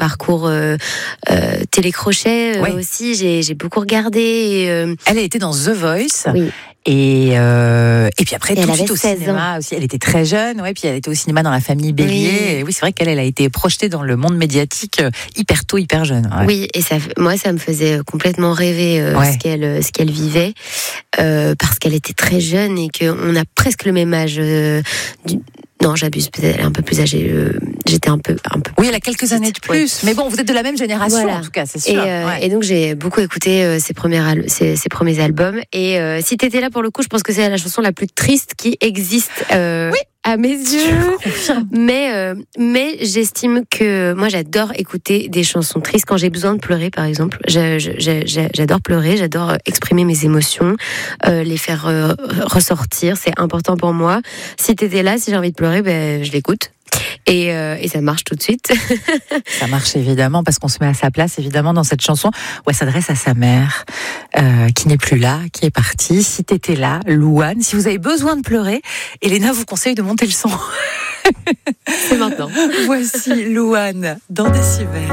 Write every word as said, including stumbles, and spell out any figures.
parcours euh, euh, télécrochet euh, Ouais. aussi. J'ai, j'ai beaucoup regardé. Et, euh, Elle a été dans The Voice. oui. Et, euh, et puis après, Et tout elle de suite avait au seize cinéma aussi. Elle était très jeune, ouais, puis elle était au cinéma dans La Famille Bélier. Oui. Et oui, c'est vrai qu'elle elle a été projetée dans le monde médiatique euh, hyper tôt, hyper jeune. Ouais. Oui, et ça, moi, ça me faisait complètement rêver euh, Ouais. ce qu'elle, ce qu'elle vivait, euh, parce qu'elle était très jeune et qu'on a presque le même âge. Euh, du... Non, j'abuse, peut-être, elle est un peu plus âgée. Euh, j'étais un peu, un peu. Oui, elle a quelques années de plus. Oui. Mais bon, vous êtes de la même génération, Voilà. en tout cas, c'est Et, sûr. euh, Ouais. et donc j'ai beaucoup écouté euh, ses, premiers al- ses, ses premiers albums. Et euh, si t'étais là pour le coup, je pense que c'est la chanson la plus triste qui existe euh, Oui. à mes yeux. Mais euh, mais j'estime que moi j'adore écouter des chansons tristes quand j'ai besoin de pleurer, par exemple. Je, je, je, j'adore pleurer, j'adore exprimer mes émotions, euh, les faire euh, ressortir. C'est important pour moi. Si t'étais là, si j'ai envie de pleurer, ben je l'écoute. Et, euh, et ça marche tout de suite. Ça marche évidemment parce qu'on se met à sa place évidemment dans cette chanson où elle s'adresse à sa mère euh, qui n'est plus là, qui est partie. Si t'étais là, Louane, si vous avez besoin de pleurer, Elena vous conseille de monter le son. C'est maintenant. Voici Louane dans Décibel.